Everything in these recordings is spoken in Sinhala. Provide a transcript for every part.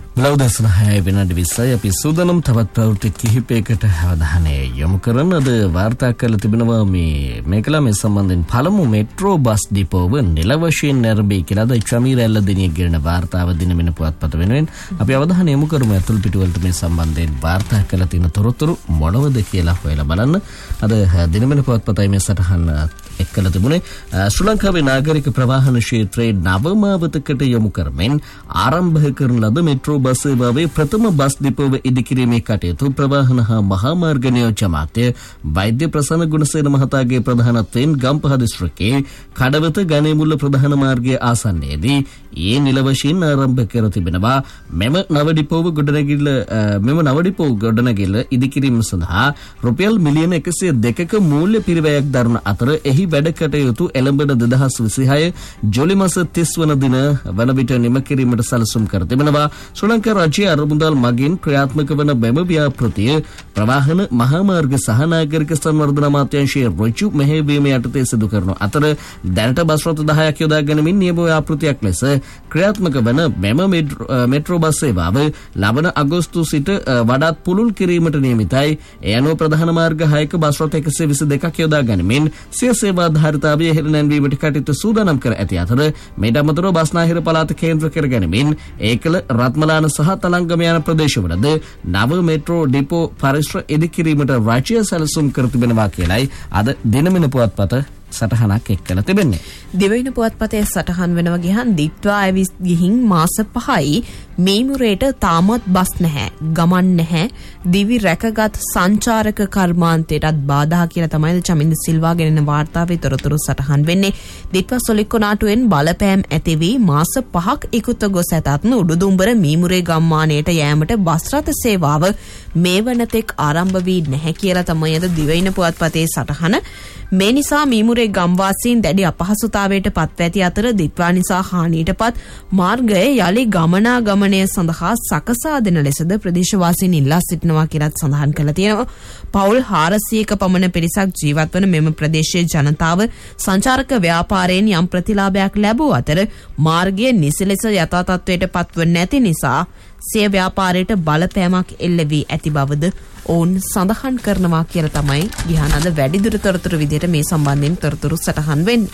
ලෞදසන 6 විනාඩි 20යි අපි සූදානම් තවත් ප්‍රවෘත්ති කිහිපයකට අවධානය යොමු කරන අද වාර්තා කරලා තිබෙනවා මේකලා මේ සම්බන්ධයෙන් පළමු මෙට්‍රෝ බස් ඩිපෝව නිල වශයෙන් නැරඹී කියලා ද චමීර එල්ලදිනිය ගෙරන වාර්තාව දිනමින පුවත්පත වෙනුවෙන් අපි අවධානය යොමු කරමු අතුල් පිටුවලට මේ සම්බන්ධයෙන් වාර්තා කරලා තියෙන තොරතුරු මොනවද කියලා හොයලා බලන්න අද දිනමින පුවත්පතයි මේ සටහන එක්කලා තිබුණේ ශ්‍රී ලංකාවේ නාගරික ප්‍රවාහන ක්ෂේත්‍රයේ නවමාවතකට යොමු කරමින් ආරම්භ කරන ලද මෙට්‍රෝ බස් සේවාවේ ප්‍රථම බස් ඩිපෝව ඉදිකිරීමේ කටයුතු ප්‍රවාහන හා මහා මාර්ග නියෝජ්‍ය අමාත්‍ය වෛද්‍ය ප්‍රසන්න ගුණසේන මහතාගේ ප්‍රධානත්වයෙන් ගම්පහ දිස්ත්‍රික්කයේ කඩවත ගණේමුල්ල ප්‍රධාන මාර්ගයේ ආසන්නයේදී නිල වශයෙන් ආරම්භ කර තිබෙනවා. මෙම නව ඩිපෝව ගොඩනැගිල්ල ඉදිකිරීම සඳහා රුපියල් මිලියන 102ක මූල්‍ය පිරිවැයක් දරන අතර එහි වැඩ කටයුතු එළඹෙන 2026 ජූලි මාස 30 වන දින වන විට නිම කිරීමට සැලසුම් කර තිබෙනවා. ශ්‍රී ලංකා රාජ්‍ය අරමුදල් මගින් ක්‍රියාත්මක වන මෙම ව්‍යාපෘතිය ප්‍රවාහන මහා මාර්ග සහ නාගරික සංවර්ධන අමාත්‍යාංශයේ ඍජු මෙහෙයවීම යටතේ සිදු කරන අතර දැනට බස් රථ 10ක් යොදා ගැනීමෙන් නියම ව්‍යාපෘතියක් ලෙස ක්‍රියාත්මක වන මෙම මෙට්‍රෝ බස් සේවාව ලබන අගෝස්තු සිට වඩාත් පුළුල් කිරීමට නියමිතයි. ඒ අනුව ප්‍රධාන මාර්ග 6ක බස් රථ 122ක් යොදා ගැනීමෙන් සිය සේවාධාරිතාවය ඉහළ නැංවීමට කටයුතු සූදානම් කර ඇති අතර මේට අමතරව බස්නාහිර පළාත කේන්ද්‍ර කර ගැනීමෙන් ඒකල රත්මලාන සහ තලංගම යන ප්‍රදේශවලද නව මෙට්‍රෝ ඩිපෝ පරිශ්‍ර ඉදිකිරීමට රාජ්‍ය සැලසුම් කර තිබෙනවා කියලයි අද දිනමින පුවත්පත සටහනක් එක්කලා තිබෙන්නේ. දිවයින පුවත්පතේ සටහන් වෙනවා ගියහන් දිත්වා ඇවිස් ගිහින් මාස 5යි මේමුරේට තාමත් බස් නැහැ, ගමන් නැහැ. දිවි රැකගත් සංචාරක කර්මාන්තයටත් බාධා කියලා තමයි චමින්ද සිල්වා ගෙනෙන වාර්තාවේ තොරතුරු සටහන් වෙන්නේ. දිත්වා සොලික්කොනාටුවෙන් බලපෑම් ඇති වී මාස 5ක් ඉක්ුත ගොස් ඇතත් උඩුදුම්බර මේමුරේ ගම්මානයට යෑමට බස් රථ සේවාව මේ වනතෙක් ආරම්භ වී නැහැ කියලා තමයි අද දිවයින පුවත්පතේ සටහන. මේ නිසා මීමුරේ ගම්වාසීන් දැඩි අපහසුතාවයට පත්ව ඇති අතර දිත්වා නිසා හානියටපත් මාර්ගය යලි ගමනාගමනය සඳහා සකසා දෙන ලෙසද ප්‍රදේශවාසීන් ඉල්ලා සිටිනවා කියලාත් සඳහන් කරලා තියෙනවා. පවුල් 400ක පමණ පිරිසක් ජීවත් වන මෙම ප්‍රදේශයේ ජනතාව සංචාරක ව්‍යාපාරයෙන් යම් ප්‍රතිලාභයක් ලැබුව අතර මාර්ගය නිසි ලෙස යථා තත්ත්වයට පත්ව නැති නිසා සිය ව්‍යාපාරයට බලපෑමක් එල්ල වී ඇති බවද ඔවුන් සඳහන් කරනවා කියලා තමයි ගිහාන අද වැඩිදුර තොරතුරු විදිහට මේ සම්බන්ධයෙන් තොරතුරු සටහන් වෙන්නේ.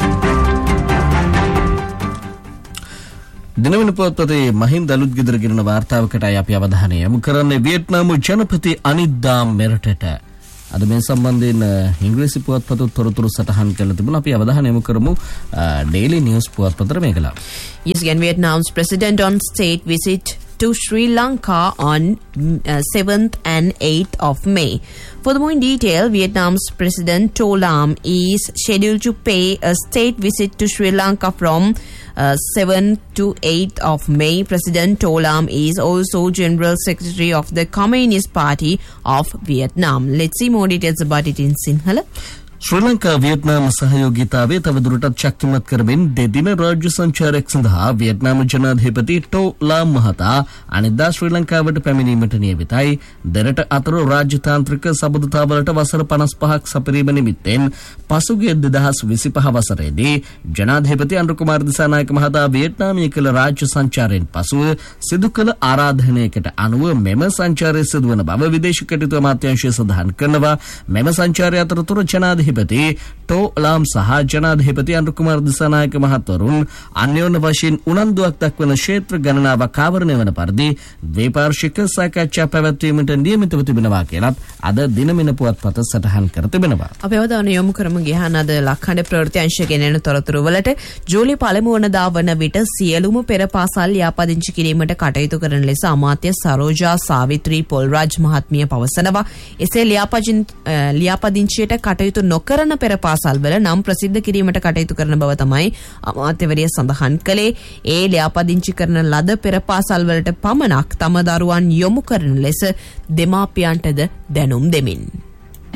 දිනමින පුවත්පතේ මහින්ද අලුත් ගෙදර ගෙනන වාර්තාවකටයි අපි අවධානය යොමු කරන්නේ වියට්නාම ජනපති අනිද්දා මෙරටට. අද මේ සම්බන්ධයෙන් ඉංග්‍රීසි පුවත්පත තොරතුරු සටහන් කරලා තිබුණා. අපි අවධානය යොමු කරමු daily news පුවත්පතට මේකලා. Yes, again, Vietnam's president on state visit to Sri Lanka on 7th and 8th of May. Furthermore, in detail, Vietnam's President To Lam is scheduled to pay a state visit to Sri Lanka from 7th to 8th of May. President To Lam is also General Secretary of the Communist Party of Vietnam. Let's see more details about it in Sinhala. ශ්‍රී ලංකා වියට්නාම සහයෝගීතාවය තවදුරටත් ශක්තිමත් කරමින් දෙදින රාජ්‍ය සංචාරයක් සඳහා වියට්නාම ජනාධිපති ටෝ ලාම් මහතා අනිද්දා ශ්‍රී ලංකාවට පැමිණීමට නියමිතයි. දෙරට අතර රාජ්‍යතාන්ත්‍රික සබඳතාවලට වසර 55ක් සපිරීම නිමිත්තෙන් පසුගිය 2025 වසරේදී ජනාධිපති අනුර කුමාර දිසානායක මහතා වියට්නාමයේ කළ රාජ්‍ය සංචාරයෙන් පසුව සිදු කළ ආරාධනයකට අනුව මෙම සංචාරය සිදුවන බව විදේශ කටයුතු අමාත්‍යාංශය සඳහන් කරනවා. මෙම සංචාරය අතරතුර ජනාධිපති ටෝ ලාම් සහ ජනාධිපති අනුර කුමාර දිසානායක මහත්වරුන් අන්‍යෝන්‍ය වශයෙන් උනන්දුවක් දක්වන ක්ෂේත්‍ර ගණනාවක් ආවරණය වන පරිදි ද්විපාර්ශ්වික සාකච්ඡා පැවැත්වීමට නියමිතව තිබෙනවා කියලත් අද දිනමින පුවත්පත සටහන් කර තිබෙනවා. අපි අවධානය යොමු කරමු ගියහන් අද ලක්හඬ ප්‍රවෘත්ති අංශය ගෙනෙන තොරතුරු වලට. ජූලි 1 වනදා වන විට සියලුම පෙර පාසල් ලියාපදිංචි කිරීමට කටයුතු කරන ලෙස අමාත්‍ය සරෝජා සාවිත්‍රී පොල්රාජ් මහත්මිය පවසනවා. එසේ ලියාපදිංචියට කටයුතු නොකරන පෙර පාසල්වල නම් ප්‍රසිද්ධ කිරීමට කටයුතු කරන බව තමයි අමාත්‍යවරිය සඳහන් කළේ. ඒ ලියාපදිංචි කරන ලද පෙර පාසල්වලට පමණක් තම දරුවන් යොමු කරන ලෙස දෙමාපියන්ටද දැනුම් දෙමින්.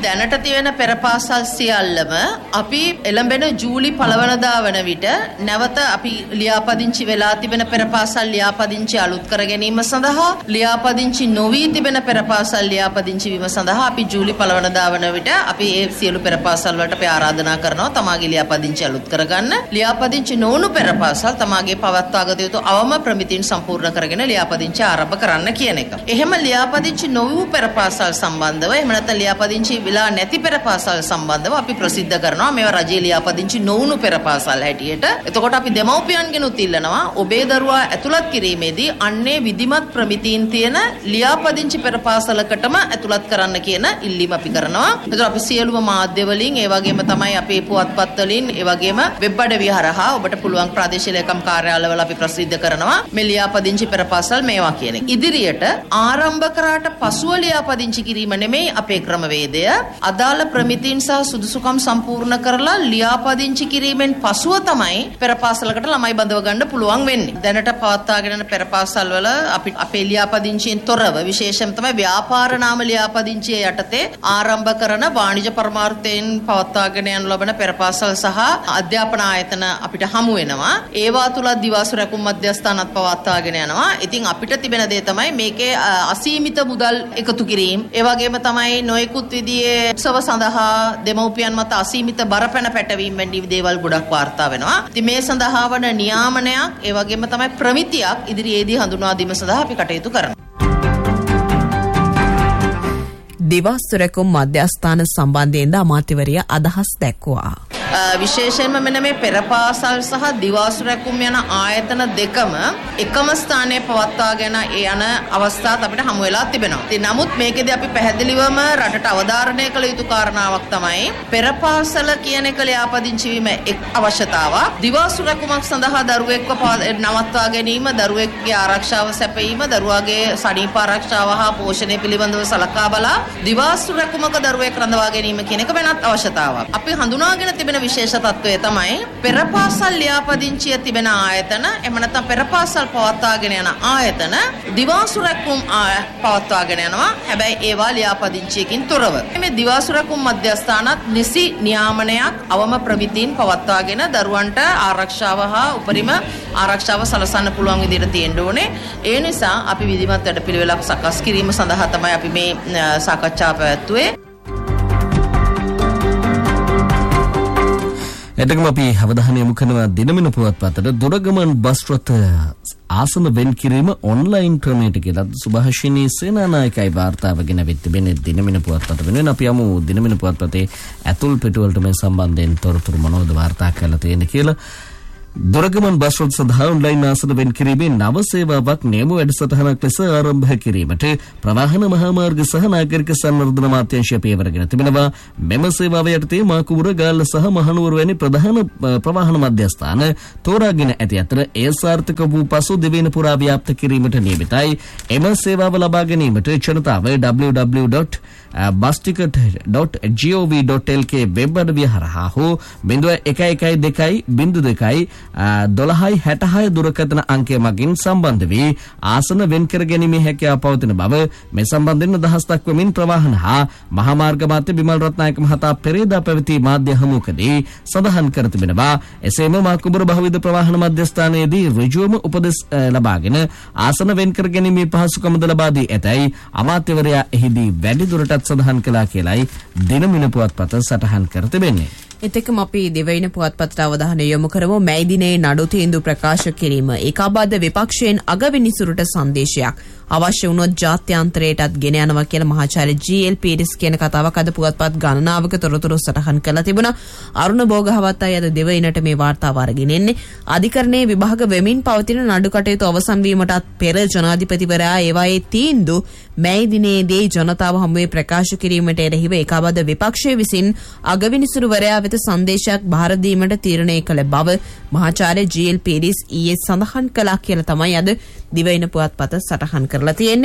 දැනට තියෙන පෙරපාසල් සියල්ලම අපි එළඹෙන ජූලි 1 වෙනිදා වන විට නැවත අපි ලියාපදිංචි වෙලා තිබෙන පෙරපාසල් ලියාපදිංචි අලුත් කර ගැනීම සඳහා ලියාපදිංචි නොවී තිබෙන පෙරපාසල් ලියාපදිංචි වීම සඳහා අපි ජූලි 1 වෙනිදා වන විට අපි ඒ සියලු පෙරපාසල් වලට අපි ආරාධනා කරනවා තමාගේ ලියාපදිංචි අලුත් කරගන්න. ලියාපදිංචි නොවුණු පෙරපාසල් තමාගේ පවත්වාගත යුතු අවම ප්‍රමිතීන් සම්පූර්ණ කරගෙන ලියාපදිංචි ආරම්භ කරන්න කියන එක. එහෙම ලියාපදිංචි නොවූ පෙරපාසල් සම්බන්ධව එහෙම නැත්නම් ලියාපදිංචි වෙලා නැති පෙරපාසල් සම්බන්ධව අපි ප්‍රසිද්ධ කරනවා මේවා රජයේ ලියාපදිංචි නොවුණු පෙරපාසල් හැටියට. එතකොට අපි දෙමව්පියන්ගෙනුත් ඉල්ලනවා ඔබේ දරුවා ඇතුළත් කිරීමේදී අන්නේ විධිමත් ප්‍රමිතීන් තියෙන ලියාපදිංචි පෙරපාසලකටම ඇතුළත් කරන්න කියන ඉල්ලීම අපි කරනවා. එතකොට අපි සියලුම මාධ්‍ය වලින් ඒ වගේම තමයි අපේ පුවත්පත් වලින් ඒ වගේම වෙබ් අඩවි හරහා ඔබට පුළුවන් ප්‍රාදේශීය ලේකම් කාර්යාලවල අපි ප්‍රසිද්ධ කරනවා මේ ලියාපදිංචි පෙරපාසල් මේවා කියන එක. ඉදිරියට ආරම්භ කරාට පසුව ලියාපදිංචි කිරීම නෙමෙයි අපේ ක්‍රමවේදය. අදාළ ප්‍රමිතීන් සහ සුදුසුකම් සම්පූර්ණ කරලා ලියාපදිංචි කිරීමෙන් පසුව තමයි පෙරපාසලකට ළමයි බඳව ගන්න පුළුවන් වෙන්නේ. දැනට පවත්වාගෙන යන පෙරපාසල් වල අපි අපේ ලියාපදිංචියෙන් තොරව විශේෂම තමයි ව්‍යාපාර නාම ලියාපදිංචිය යටතේ ආරම්භ කරන වාණිජ පරමාර්ථයෙන් පවත්වාගෙන යන ලබන පෙරපාසල් සහ අධ්‍යාපන ආයතන අපිට හමු වෙනවා. ඒවා තුල දිවාසු රැකුම් මධ්‍යස්ථානත් පවත්වාගෙන යනවා. ඉතින් අපිට තිබෙන දේ තමයි මේකේ අසීමිත මුදල් එකතු කිරීම. ඒ වගේම තමයි නොයෙකුත් විදිහේ උත්සව සඳහා දෙමව්පියන් මත අසීමිත බරපැන පැටවීම වැනි දේවල් ගොඩක් වාර්තා වෙනවා. ඉතින් මේ සඳහා වන නියාමනයක් ඒ වගේම තමයි ප්‍රමිතියක් ඉදිරියේදී හඳුන්වා දීම සඳහා අපි කටයුතු කරනවා. දිවාසු රැකුම් මධ්‍යස්ථාන සම්බන්ධයෙන්ද අමාත්‍යවරිය අදහස් දැක්වුවා. විශේෂයෙන්ම මෙන්න මේ පෙරපාසල් සහ දිවාසු රැකුම් යන ආයතන දෙකම එකම ස්ථානයේ පවත්වාගෙන යන අවස්ථාත් අපිට හමු වෙලා තිබෙනවා. ඉතින් නමුත් මේකෙදී අපි පැහැදිලිවම රටට අවධාරණය කළ යුතු කාරණාවක් තමයි පෙරපාසල කියන එක ලියාපදිංචි වීම එක් අවශ්‍යතාවක්. දිවාසු රැකුමක් සඳහා දරුවෙක්ව නවත්වා ගැනීම, දරුවෙක්ගේ ආරක්ෂාව සැපයීම, දරුවාගේ සනීප ආරක්ෂාව හා පෝෂණය පිළිබඳව සලකා බලා දිවාසු රැකුමක දරුවෙක් රඳවා ගැනීම කියන එක වෙනත් අවශ්‍යතාවක්. අපි හඳුනාගෙන තිබෙන විශේෂ තත්වය තමයි පෙරපාසල් ලියාපදිංචිය තිබෙන ආයතන එහෙම නැත්නම් පෙරපාසල් පවත්වාගෙන යන ආයතන දිවාසු රැකුම් පවත්වාගෙන යනවා. හැබැයි ඒවා ලියාපදිංචියකින් තොරව. මේ දිවාසු රැකුම් මධ්‍යස්ථානත් නිසි නියාමනයක් අවම ප්‍රමිතීන් පවත්වාගෙන දරුවන්ට ආරක්ෂාව හා උපරිම ආරක්ෂාව සලසන්න පුළුවන් විදිහට තියෙන්න ඕනේ. ඒ නිසා අපි විධිමත් වැඩපිළිවෙලක් සකස් කිරීම සඳහා තමයි අපි මේ සාකච්ඡාව පැවැත්වුවේ. එතකම අපි අවධානය යොමු කරනවා දිනමින පුවත්පතට දුරගමන් බස් රථ ආසන වෙන් කිරීම ඔන්ලයින් ක්‍රමයට කියලා සුභාෂිනී සේනානායකයි වාර්තාව ගෙන වෙත් තිබෙන්නේ දිනමින පුවත්පත වෙනුවෙන් අපි යමු දිනමින පුවත්පතේ ඇතුල් පිටුවලට මේ සම්බන්ධයෙන් තොරතුරු මොනවද වාර්තා කරලා තියෙන්නේ කියලා. දුරගමන් බස් රථ සඳහා ඔන්ලයින් ආසන වෙන් කිරීමේ නව සේවාවක් නියම වැඩසටහනක් ලෙස ආරම්භ කිරීමට ප්‍රවාහන මහා මාර්ග සහ නාගරික සංවර්ධන අමාත්‍යාංශය පියවරගෙන තිබෙනවා. මෙම සේවාව යටතේ මාකුවර ගාල්ල සහ මහනුවර වැනි ප්‍රධාන ප්‍රවාහන මධ්‍යස්ථාන තෝරාගෙන ඇති අතර ඒ සාර්ථක වූ පසු දෙවෙනි පුරා ව්‍යාප්ත කිරීමට නියමිතයි. එම සේවාව ලබා ගැනීමට ජනතාව www.busticket.gov.lk වෙබ් අඩවිය හරහා හෝ 0112 1266 දුරකථන අංකය මගින් සම්බන්ධ වී ආසන වෙන් කර ගැනීමේ හැකියාව පවතින බව මේ සම්බන්ධයෙන් අදහස් දක්වමින් ප්‍රවාහන හා මහා මාර්ග මාත්‍ය බිමල් රත්නායක මහතා පෙරේදා පැවති මාධ්‍ය හමුවකදී සඳහන් කර තිබෙනවා. එසේම මාකුඹර බහුවිධ ප්‍රවාහන මධ්‍යස්ථානයේදී ඍජුවම උපදෙස් ලබාගෙන ආසන වෙන් කර ගැනීමේ පහසුකමද ලබා දී ඇතැයි අමාත්‍යවරයා එහිදී වැඩි දුරටත් සඳහන් කළා කියලයි දිනමින පුවත්පත සටහන් කර තිබෙන්නේ. එතකම අපි දෙවයින පුවත්පතට අවධානය යොමු කරමු. මැයි දිනේ නඩු තීන්දුව ප්‍රකාශ කිරීම ඒකාබද්ධ විපක්ෂයෙන් අගවිනිසුරට සංදේශයක් අවශ්‍ය වුණොත් ජාත්‍යන්තරයටත් ගෙන යනවා කියලා මහාචාර්ය ජී.එල්. පීරිස් කියන කතාවක් අද පුවත්පත් ගණනාවක තොරතුරු සටහන් කරලා තිබුණා. අරුණ බෝගහවත්තයි අද දෙවයිනට මේ වාර්තාව අරගෙන එන්නේ. අධිකරණයේ විභාග වෙමින් පවතින නඩු කටයුතු අවසන් වීමටත් පෙර ජනාධිපතිවරයා ඒවායේ තීන්දුව මැයි දිනේදී ජනතාව හමුවේ ප්‍රකාශ කිරීමට එරෙහිව ඒකාබද්ධ විපක්ෂය විසින් අගවිනිසුරුවරයා වෙත සංදේශයක් බාර දීමට තීරණය කළ බව මහාචාර්ය ජී.එල්. පීරිස් ඊයේ සඳහන් කළා කියලා තමයි අද දිවයින පුවත්පත සටහන් කරලා තියෙන්නේ.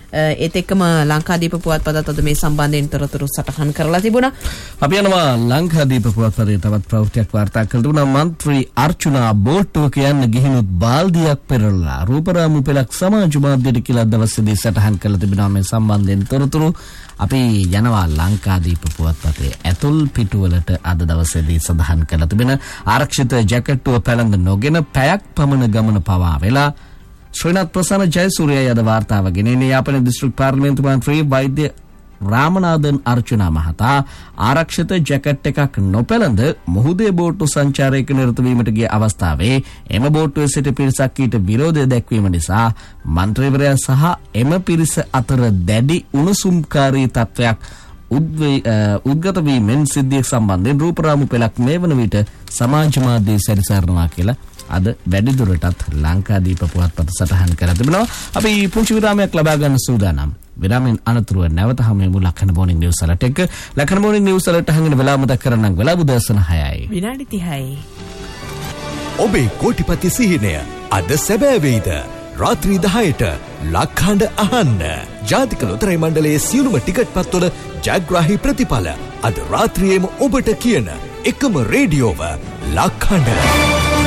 ඒත් එක්කම ලංකාදීප පුවත්පතත් අද මේ සම්බන්ධයෙන් තොරතුරු සටහන් කරලා තිබුණා. අපි යනවා ලංකාදීප පුවත්පතේ තවත් ප්‍රවෘත්තියක් වාර්තා කළ තිබුණා. මන්ත්‍රී අර්චුනා බෝට්ටුව කියන්න ගිහිනුත් බාල්දියක් පෙරළලා රූපරාමු පෙළක් සමාජ මාධ්‍යයට කියලා දවසේදී සටහන් කළ තිබෙනවා. මේ සම්බන්ධයෙන් තොරතුරු අපි යනවා ලංකාදීප පුවත්පතේ ඇතුල් පිටුවලට අද දවසේදී සඳහන් කළ තිබෙන ආරක්ෂිත ජැකට්ටුව පැළඳ නොගෙන පැයක් පමණ ගමන පවා වෙලා ශ්‍රීනාත් ප්‍රසන්න ජයසූරිය යද වාර්තාව ගෙනෙන්නේ යාපනයේ දිස්ත්‍රික් පාර්ලිමේන්තු මන්ත්‍රී වෛද්‍ය රාමනාදන් අර්චුනා මහතා ආරක්ෂිත ජැකට් එකක් නොපැළඳ මුහුදේ බෝට්ටු සංචාරයක නිරත වීමට ගිය අවස්ථාවේ එම බෝට්ටුවේ සිට පිරිසක් ඊට විරෝධය දැක්වීම නිසා මන්ත්‍රීවරයා සහ එම පිරිස අතර දැඩි උණුසුම්කාරී තත්වයක් උද්ගත වීමෙන් සිද්ධිය සම්බන්ධයෙන් රූපරාමු පෙළක් මේ වන විට සමාජ මාධ්‍යයේ සැරිසරනවා කියලා අද වැඩිදුරටත් ලංකාදීප පුවත්පත සටහන් කර තිබෙනවා. අපි පුංචි විරාමයක් ලබා ගන්න සූදානම්. විරාමෙන් අනතුරුව නැවත හමුවෙමු ලක්ෂණ මොර්නිං නිවුස් වලට එක්ක. ලක්ෂණ මොර්නිං නිවුස් වලට හංගන වෙලාව මතක් කරන්නම් වෙලාව උදෑසන 6යි. විනාඩි 30යි. ඔබේ කෝටිපති සිහිනය අද සැබෑ වේද? රාත්‍රී 10ට ලක්හඬ අහන්න. ජාතික ලොතරැයි මණ්ඩලයේ සියලුම ටිකට් පත්වල ජයග්‍රාහී ප්‍රතිඵල අද රාත්‍රියේම ඔබට කියන එකම රේඩියෝව ලක්හඬ.